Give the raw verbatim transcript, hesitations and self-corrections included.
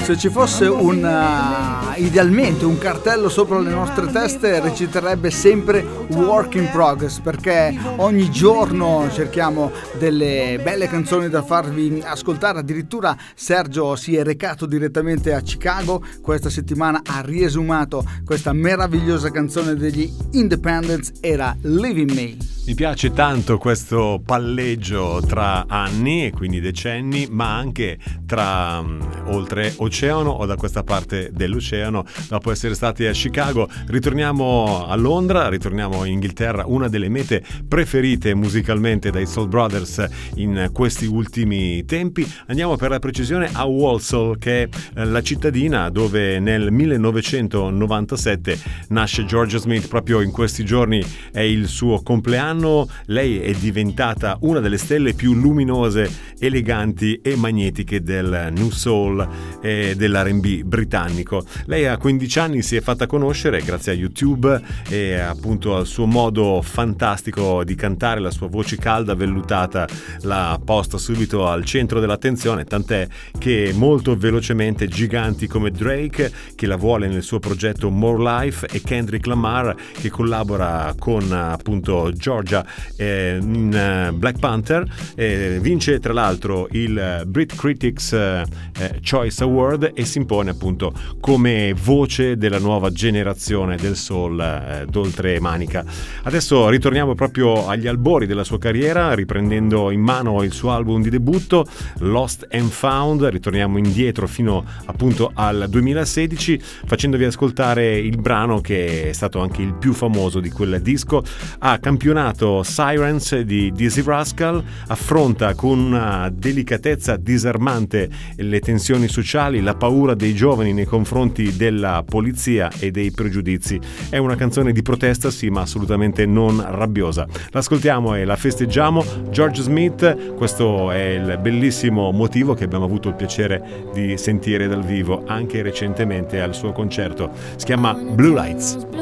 Se ci fosse un uh, idealmente un cartello sopra le nostre teste, reciterebbe sempre Work in Progress, perché ogni giorno cerchiamo delle belle canzoni da farvi ascoltare. Addirittura Sergio si è recato direttamente a Chicago, questa settimana ha riesumato questa meravigliosa canzone degli Independents, era Leaving Me. Mi piace tanto questo palleggio tra anni e quindi decenni, ma anche tra um, oltre oceano o da questa parte dell'oceano. Dopo essere stati a Chicago, ritorniamo a Londra, ritorniamo in Inghilterra, una delle mete preferite musicalmente dai Soul Brothers in questi ultimi tempi. Andiamo per la precisione a Walsall, che è la cittadina dove nel millenovecentonovantasette nasce Georgia Smith. Proprio in questi giorni è il suo compleanno. Lei è diventata una delle stelle più luminose, eleganti e magnetiche del New Soul e dell'R and B britannico. Lei a quindici anni si è fatta conoscere grazie a YouTube e appunto al suo modo fantastico di cantare. La sua voce calda, vellutata, l'ha posta subito al centro dell'attenzione, tant'è che molto velocemente giganti come Drake, che la vuole nel suo progetto More Life, e Kendrick Lamar, che collabora con appunto Georgia eh, in uh, Black Panther, eh, vince tra l'altro il Brit Critics eh, Choice Award e si impone appunto come voce della nuova generazione del soul eh, d'oltre manica. Adesso ritorniamo proprio agli albori della sua carriera, riprendendo in mano il suo album di debutto Lost and Found. Ritorniamo indietro fino appunto al duemilasedici, facendovi ascoltare il brano che è stato anche il più famoso di quel disco. Ha campionato Sirens di Dizzy Rascal, affronta con una delicatezza disarmante le tensioni sociali, la paura dei giovani nei confronti della polizia e dei pregiudizi. È una canzone di protesta, sì, ma assolutamente non rabbiosa. L'ascoltiamo e la festeggiamo. George Smith, questo è il bellissimo motivo che abbiamo avuto il piacere di sentire dal vivo anche recentemente al suo concerto. Si chiama Blue Lights.